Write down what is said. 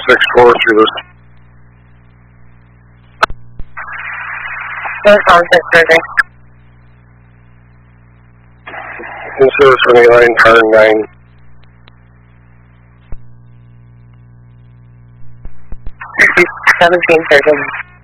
6-4 through this. On 630. In service 29, turn 9. 1730.